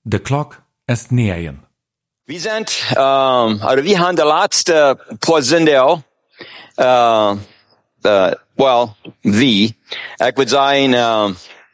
De klok ist negen. Wir haben de laatste paar Sendel, wie, ik würde sagen,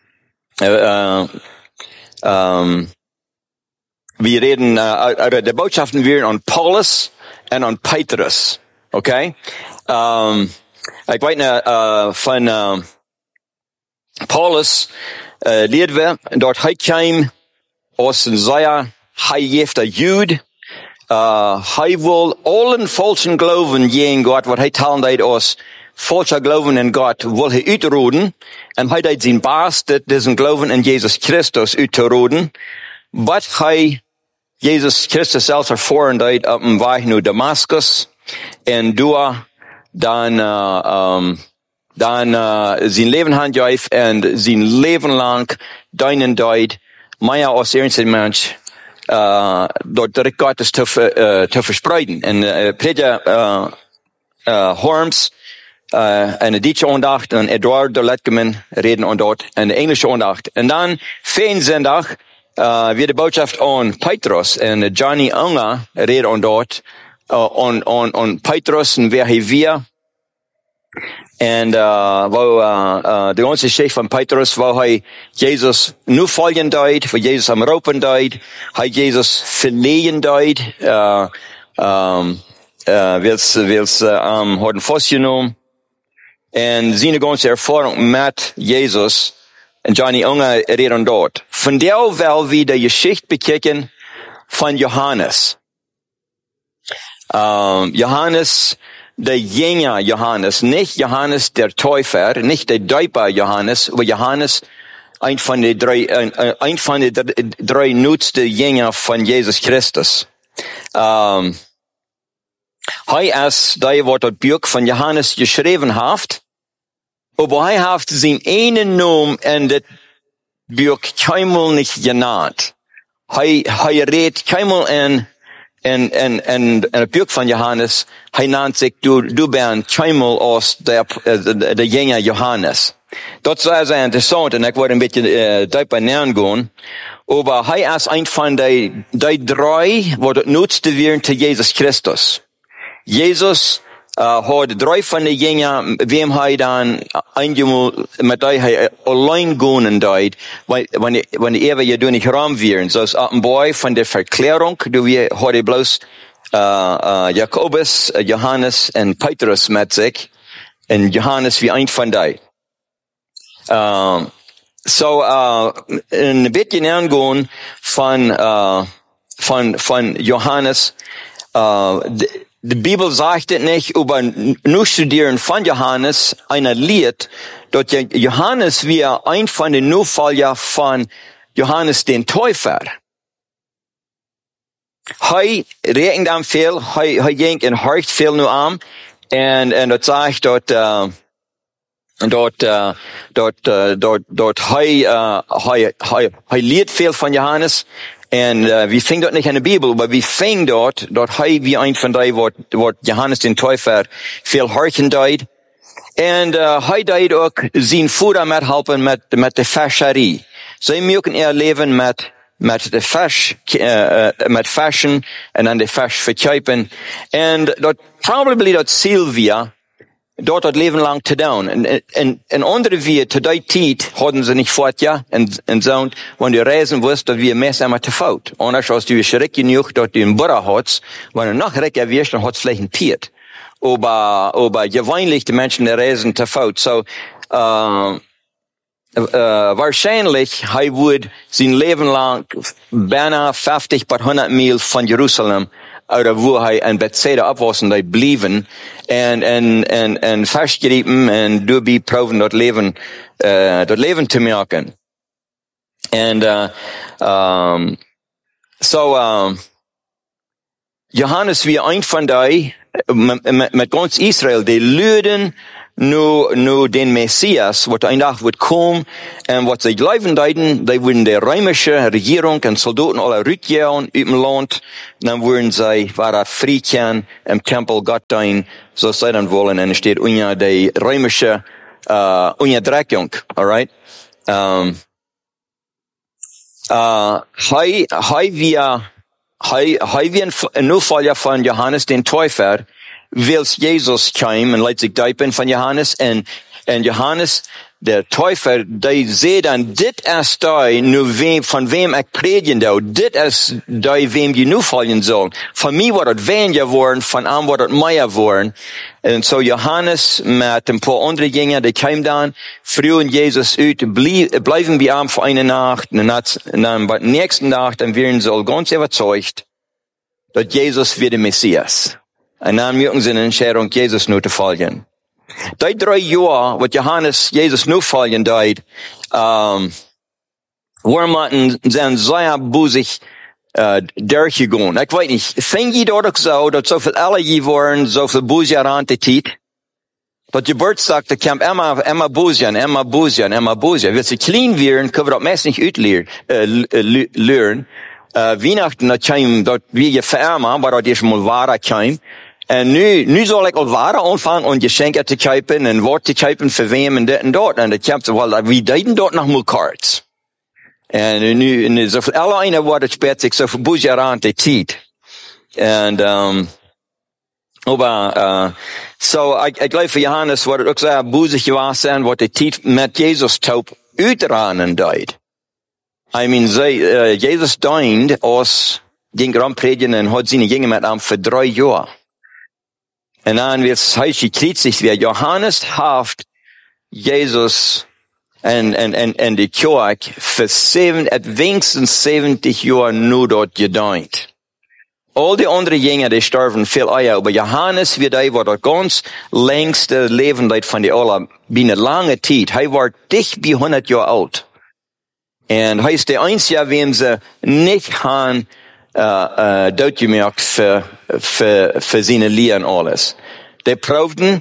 wir reden, de Botschaften wären an Paulus und an Petrus, okay? Ik weet van Paulus leert we dat hij kwam als een zeer heijefte Jude. Hij wil allen falschen geloven in God, wat hij talen als falscher geloven in God, wil hij uitroden. En hij deed zijn best, diesen geloven in Jezus Christus uit te roden. Wat hij Jezus Christus zelfs ervoeren deed op een weg naar Damascus. En door dan zijn leven handgeeft en zijn leven lang deinen deed, meer als eerste mens, door de Gottes te verspreiden. En Peter Horms, en de Duitse aandacht, en Eduard de Letkeman reden aan dat, en de Engelse aandacht. En dan, Feenzendag, weer de boodschap aan Petrus, en Johnny Unger reden aan dat, aan Petrus, en wer hij weer. En de ganze Geschichte van Petrus, waar hij Jezus nu volgen deed, waar Jezus hem roepen deed, hij Jezus verlegen deed, wils hadden vastgenomen. En zijn ganze ervaring met Jezus, en Johnny Unger redt aan dat. Vandaar wel wie de Geschichte bekijken van Johannes. Johannes, der Jünger Johannes, nicht Johannes der Täufer, nicht der Däuper Johannes, aber Johannes, ein von den drei nutzte Jünger von Jesus Christus. Hij ist der, wat het Buch von Johannes geschreven heeft, aber hij heeft zijn ene Naam in dit Buch keinmal nicht genannt. Hij redt keinmal in het Buch van Johannes, hij naant zich, du bent keinmal als de Jünger Johannes. Dat is sehr interessant, en ik word een beetje dieper neergaan. Aber hij is een van die drei, wat het nutzte weer te Jezus Christus. Jezus had drei van de Jünger, wem hij dan eenmaal met die hij alleen gaan deed, wanneer je door niet raam wären. Zoals een boy van de Verklärung, du had hij bloos Jakobus, Johannes en Petrus met zich, en Johannes wie een van die. Een beetje neergaan van Johannes, de Bibel sagt het nicht, aber nur studieren von Johannes, einer Lied, dort Johannes wie ein von den Nachfolger von Johannes den Täufer. Hij rekent aan veel, hij denkt en horcht veel nu aan, en dat zegt dat hij leert veel van Johannes. En we vinden dat niet in de Bibel, maar we vinden dat hij wie een van die wat Johannes den Täufer veel horchen deed. En hij deed ook zijn voeder met helpen met de vischerie. Zij mogen leven met de vis, met vissen en dan de vis verkopen. En dat probably dat Sylvia dort het leven lang te doen. En andere weer, te die tijd, hadden ze niet voort, ja, en zo, wanneer je reizen wist, dat we meestal maar te fout. Anders als je schrik genoeg, dat je een burger had, wanneer nog rekker wirst, dan had het vielleicht een piet. Aber gewöhnlich die Menschen die reisen te fout. So, wahrscheinlich, hij would zijn leven lang bijna 50 tot 100 mijl van Jeruzalem oder wo hij in Bethsaida opwassen, die blieven, en vastgrijpen, en doorbi proeven dat leven te maken. En, Johannes wie een van die, met ganz Israël, die luiden nu den Messias, wat een dag wordt komen, en wat zij leven deiden, die worden de Römische regering en soldaten alle uitjagen uit het land, dan worden zij waar vrij im Tempel Gott dienen, zoals zij dan willen, en er steht onder de Römische onderdrukking, alright? Hij een navolger van Johannes den Täufer, wils Jesus kwam en leidt zich duipen van Johannes en Johannes der Täufer, die zei dan, dit is die, nu van wem ik predigen zou, dit is die wem je nu volgen zal. Van mij wordt het weniger worden, van hem wordt het meer worden. En zo Johannes met een paar andere dingen, die kwamen dan, vroegen Jezus uit, blijven bij hem voor eine Nacht, en dan bij de nächsten dag, dan werden ze al ganz überzeugt, dat Jezus weer de Messias. En dan moeten ze een Entscheidung, Jezus nu te volgen. Die 3 jaar, wat Johannes Jezus nu volgen deed, waren zijn zeer boezig doorgegaan. Ik weet niet, vind je dat ook zo, dat zoveel alle waren, zoveel boezig aan de tijd? Dat je Geburtstag, dat kwam immer boezig. Wil ze klein werden, kunnen we dat meest niet uitleren. Weihnachten, dat kwam, dat wie je verarmen, maar dat is mal ware kwam. En nu zal ik al ware aanvangen om geschenken te kopen en woord te kopen voor wem en dit en dat. En dat komt wel, wie deden dat nog mal kort. En nu zoveel alle ene worden speelt zich zoveel boezig aan de tijd. En, ik geloof voor Johannes wordt het ook zo boezig geweest zijn, wat de tijd met Jezus taub uiteranen deed. I mean, Jezus diende als ging predigen en had zijn gingen met hem voor 3 jaar. En dan wird hij gekritzigt weer. Johannes heeft Jezus en de kerk voor wenigstens 70 jaar nu dat gedient. Al die andere jingen, die sterven veel eher, aber Johannes wird hij wordt het ganz längste levendijd van die alle, binnen lange tijd. Hij wordt dicht bij 100 jaar oud. En hij is de einzige, wem ze niet gaan doodgemerkt voor zijn leer en alles. Die proefden,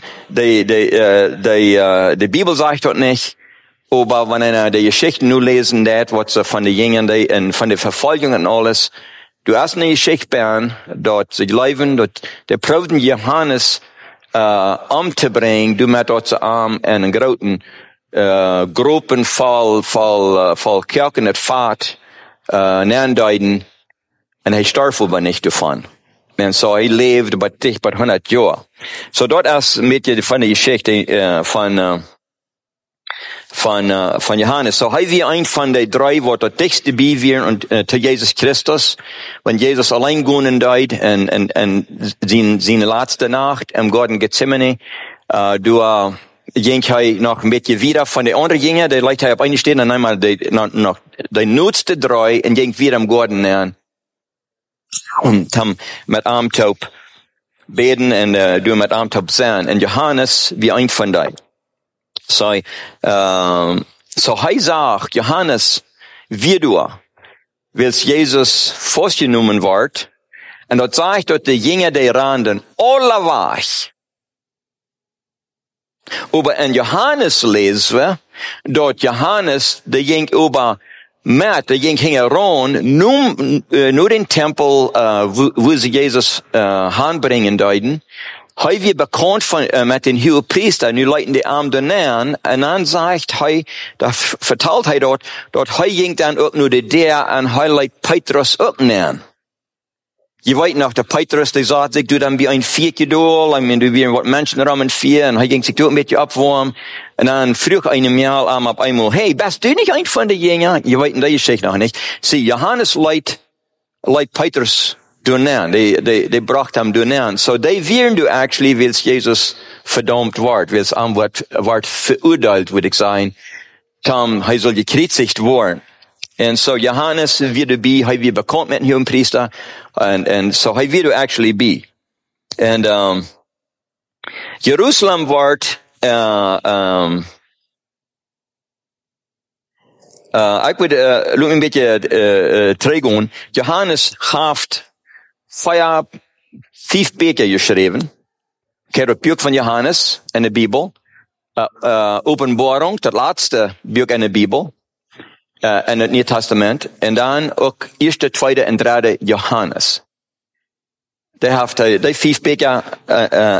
de Bibel sagt dat niet, aber wenn die Geschichten nu lezen, dat wat ze van de jingen en van de vervolging en alles, du hast eine Geschichte bern, dat ze leven, dat de proefden Johannes om te brengen, du met dat ze arm en een grote groepen vol kerken het vaart neerduiden. En hij stierf aber nicht davon. En zo hij leefde bij dicht bij 100 jaar. Zo dat is een beetje van de geschichte van Johannes. Zo hij weer een van de 3 wat het dichtste bij weer te Jezus Christus. Want Jezus alleen gaan deed en zijn laatste nacht im Garten Gethsemane. Ging hij nog een beetje wieder van de andere dingen. Die lijkt hij op een steen en eenmaal de noodste 3 en ging weer im Garten neer. En tam met armtaub beden en doen met armtaub zijn. En Johannes wie een van die. So hij zegt, Johannes, wie du, wils Jezus vastgenomen wordt. En dat zegt dat de jingen die randen alle weg. Aber in Johannes lezen we, dat Johannes, de ging over met, de ging rond, nu den Tempel, wo ze Jezus aanbrengen deuten. Hij werd bekend met den hohen priester, nu leiden die arm daarna, en dan zegt hij, vertelt hij dat hij ging dan ook nu de deur, en hij leidt Petrus ook neer. Je weet nog, der Petrus, die sagt sich, du dann wie ein Vierkedol, ich meine, du wie wat Menschen rammen vier, und er ging sich dort ein bisschen abwarmen, und dann frug einem Mal auf einmal, hey, bist du nicht ein von den Jüngern? Je weet die Geschichte noch nicht. Sie, Johannes leidt Petrus doornaar, die bracht hem doornaar. So, die wären du actually, wils Jesus verdammt wordt, wils wordt verurteilt, würde ich sagen, hij soll gekreuzigt worden. And so Johannes wird dabei, hij wird bekannt met een hohen priester, and so hij wird actually be. And Jerusalem wordt, ik wil een beetje teruggaan. Johannes heeft 5 Bücher geschreven. Ik heb het boek van Johannes in de Bibel. Openbaring, het laatste boek in de Bibel. In het Nieuwe Testament. En dan ook eerste, tweede en derde Johannes. Die 5 Bücher